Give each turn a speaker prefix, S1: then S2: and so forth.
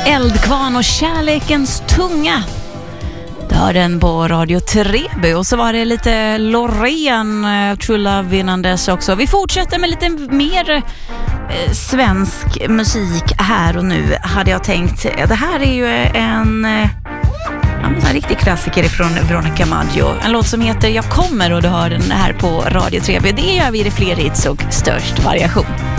S1: Eldkvarn och kärlekens tunga. Du hör den på Radio Treby. Och så var det lite Loreen, True Love innan också. Vi fortsätter med lite mer svensk musik här och nu, hade jag tänkt. Det här är ju en riktig klassiker från Veronica Maggio. En låt som heter Jag kommer, och du hör den här på Radio Treby. Det gör vi i fler hits och störst variation.